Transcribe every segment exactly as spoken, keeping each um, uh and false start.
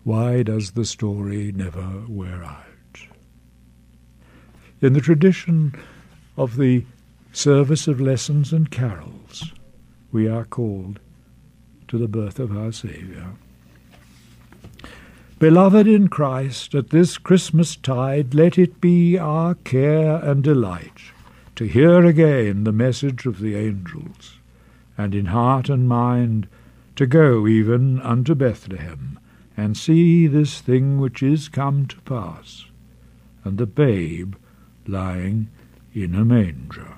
Why does the story never wear out? In the tradition of the service of lessons and carols, we are called to the birth of our Saviour. Beloved in Christ, at this Christmas tide, let it be our care and delight to hear again the message of the angels, and in heart and mind to go even unto Bethlehem, and see this thing which is come to pass, and the babe lying in a manger.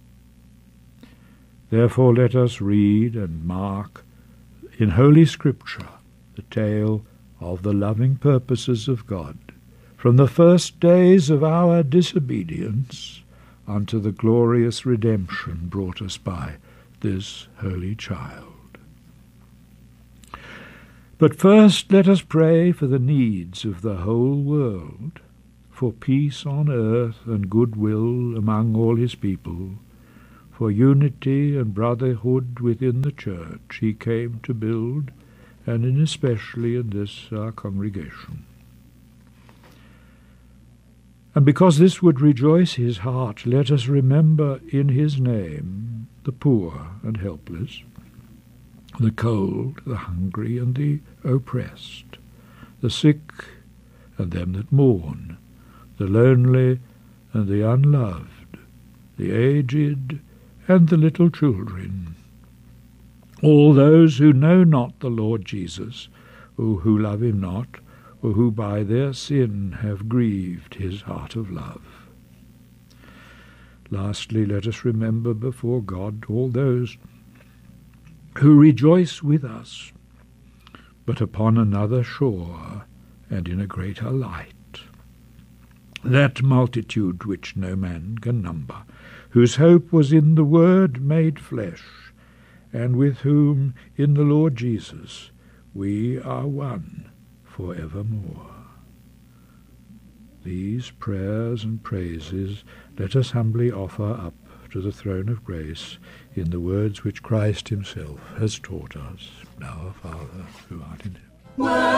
Therefore let us read and mark in Holy Scripture the tale of the loving purposes of God, from the first days of our disobedience unto the glorious redemption brought us by this holy child. But first let us pray for the needs of the whole world, for peace on earth and goodwill among all his people, for unity and brotherhood within the church he came to build, and in especially in this our congregation. And because this would rejoice his heart, let us remember in his name the poor and helpless, the cold, the hungry, and the oppressed, the sick and them that mourn, the lonely and the unloved, the aged and the little children, all those who know not the Lord Jesus, or who love him not, or who by their sin have grieved his heart of love. Lastly, let us remember before God all those who rejoice with us, but upon another shore and in a greater light, that multitude which no man can number, whose hope was in the Word made flesh, and with whom in the Lord Jesus we are one for evermore. These prayers and praises let us humbly offer up to the throne of grace in the words which Christ himself has taught us. Our Father, who art in heaven.